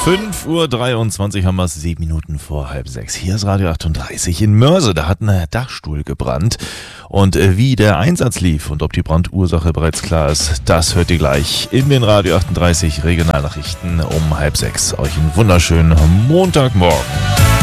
5:23 Uhr haben wir es, 7 Minuten vor 5:30. Hier ist Radio 38 in Mörse. Da hat ein Dachstuhl gebrannt. Und wie der Einsatz lief und ob die Brandursache bereits klar ist, das hört ihr gleich in den Radio 38 Regionalnachrichten um 5:30. Euch einen wunderschönen Montagmorgen.